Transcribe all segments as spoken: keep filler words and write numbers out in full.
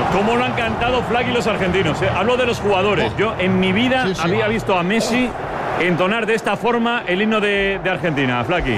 cómo lo han cantado Flaky los argentinos, ¿eh? Hablo de los jugadores. Yo en mi vida sí, sí. había visto a Messi entonar de esta forma el himno de, de Argentina. Flaky.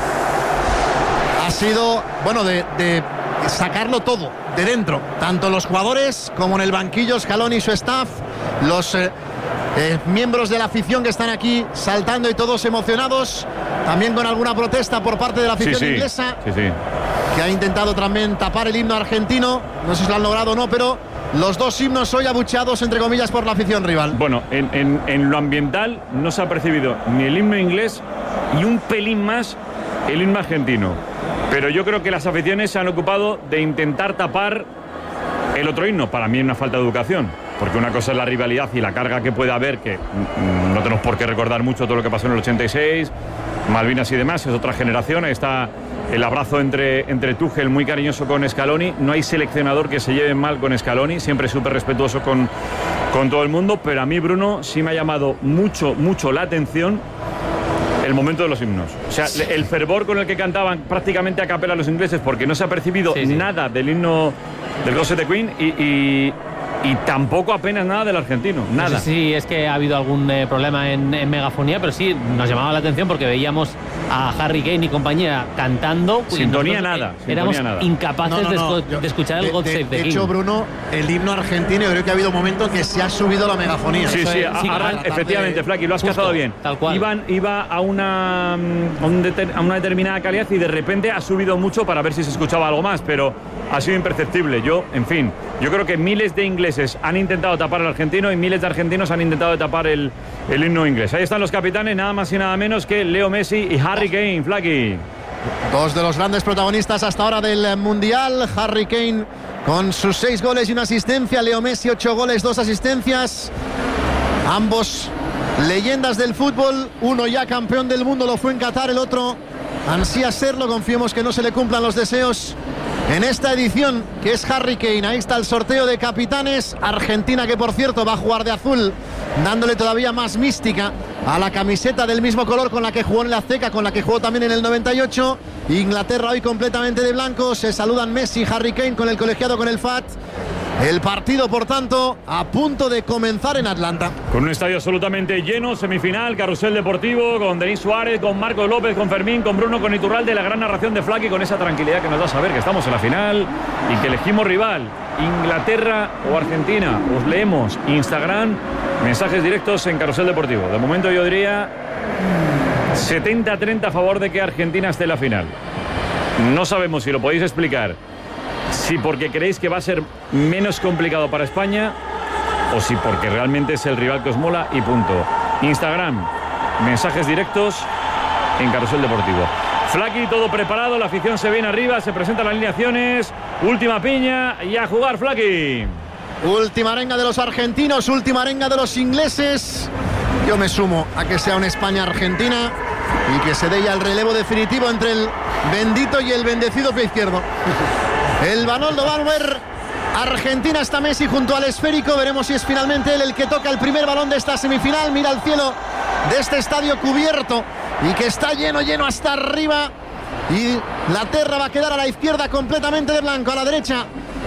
Ha sido, bueno, de, de sacarlo todo de dentro, tanto los jugadores como en el banquillo, Scaloni y su staff, los eh, eh, miembros de la afición que están aquí saltando y todos emocionados, también con alguna protesta por parte de la afición sí, sí. inglesa, sí, sí. que ha intentado también tapar el himno argentino. No sé si lo han logrado o no, pero los dos himnos hoy abucheados, entre comillas, por la afición rival. Bueno, en, en, en lo ambiental no se ha percibido ni el himno inglés y un pelín más el himno argentino. Pero yo creo que las aficiones se han ocupado de intentar tapar el otro himno. Para mí es una falta de educación, porque una cosa es la rivalidad y la carga que puede haber, que mm, no tenemos por qué recordar mucho todo lo que pasó en el ochenta y seis, Malvinas y demás, es otra generación. Ahí está el abrazo entre, entre Tuchel, muy cariñoso con Scaloni. No hay seleccionador que se lleve mal con Scaloni, siempre súper respetuoso con, con todo el mundo. Pero a mí, Bruno, sí me ha llamado mucho, mucho la atención el momento de los himnos. O sea, el fervor con el que cantaban prácticamente a capela los ingleses, porque no se ha percibido sí, sí. nada del himno del God Save the Queen y, y, y tampoco apenas nada del argentino. Nada. No sé si es que ha habido algún eh, problema en, en megafonía, pero sí nos llamaba la atención porque veíamos a Harry Kane y compañía cantando. Sintonía nada. Éramos sintonía nada. incapaces no, no, no. de, esco- de escuchar el de, God de, Save the de King. hecho, Bruno, el himno argentino, yo creo que ha habido momentos que se ha subido la megafonía. Sí, sí, sí, ahora, tarde, efectivamente, Flaky, lo has justo, cazado bien. Tal cual. Iban, iba a una, a, un deter, a una determinada calidad y de repente ha subido mucho para ver si se escuchaba algo más, pero ha sido imperceptible. Yo, en fin, yo creo que miles de ingleses han intentado tapar al argentino y miles de argentinos han intentado tapar el, el himno inglés. Ahí están los capitanes, nada más y nada menos que Leo Messi y Harry Kane. Flaky. Dos de los grandes protagonistas hasta ahora del Mundial. Harry Kane con sus seis goles y una asistencia. Leo Messi, ocho goles, dos asistencias. Ambos leyendas del fútbol. Uno ya campeón del mundo, lo fue en Qatar. El otro ansía serlo. Confiemos que no se le cumplan los deseos en esta edición, que es Harry Kane. Ahí está el sorteo de capitanes. Argentina, que por cierto va a jugar de azul, dándole todavía más mística a la camiseta del mismo color con la que jugó en la Azteca, con la que jugó también en el noventa y ocho. Inglaterra hoy completamente de blanco. Se saludan Messi y Harry Kane con el colegiado, con el F A T. El partido, por tanto, a punto de comenzar en Atlanta. Con un estadio absolutamente lleno, semifinal, carrusel deportivo, con Denis Suárez, con Marco López, con Fermín, con Bruno, con Iturralde, la gran narración de Flaky, con esa tranquilidad que nos da saber que estamos en la final y que elegimos rival, Inglaterra o Argentina. Os leemos Instagram, mensajes directos en carrusel deportivo. De momento yo diría setenta a treinta a favor de que Argentina esté en la final. No sabemos si lo podéis explicar. Si porque creéis que va a ser menos complicado para España o si porque realmente es el rival que os mola y punto. Instagram, mensajes directos en Carrusel Deportivo. Flaky, todo preparado, la afición se viene arriba, se presentan las alineaciones, última piña y a jugar, Flaky. Última arenga de los argentinos, última arenga de los ingleses. Yo me sumo a que sea una España-Argentina y que se dé ya el relevo definitivo entre el bendito y el bendecido pie izquierdo. El Vanoldo Bauer. Argentina, está Messi junto al esférico. Veremos si es finalmente él el que toca el primer balón de esta semifinal. Mira el cielo de este estadio cubierto y que está lleno, lleno hasta arriba. Y la tierra va a quedar a la izquierda completamente de blanco, a la derecha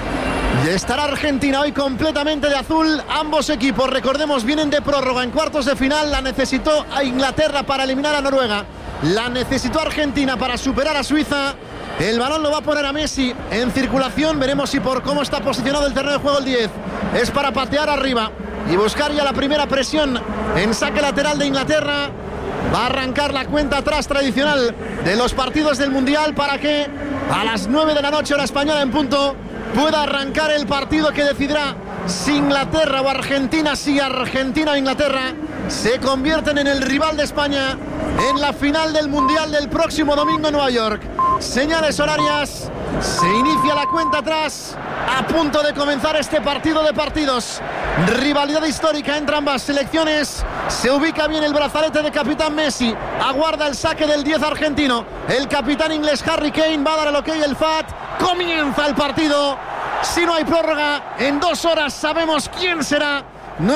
y estará Argentina hoy completamente de azul. Ambos equipos, recordemos, vienen de prórroga en cuartos de final. La necesitó a Inglaterra para eliminar a Noruega. La necesitó Argentina para superar a Suiza. El balón lo va a poner a Messi en circulación. Veremos si por cómo está posicionado el terreno de juego el diez es para patear arriba y buscar ya la primera presión en saque lateral de Inglaterra. Va a arrancar la cuenta atrás tradicional de los partidos del Mundial para que a las nueve de la noche, hora española en punto, pueda arrancar el partido que decidirá si Inglaterra o Argentina, si Argentina o Inglaterra se convierten en el rival de España en la final del Mundial del próximo domingo en Nueva York. Señales horarias, se inicia la cuenta atrás, a punto de comenzar este partido de partidos. Rivalidad histórica entre ambas selecciones. Se ubica bien el brazalete de capitán Messi, aguarda el saque del diez argentino. El capitán inglés Harry Kane va a dar el ok el F A T. Comienza el partido. Si no hay prórroga, en dos horas sabemos quién será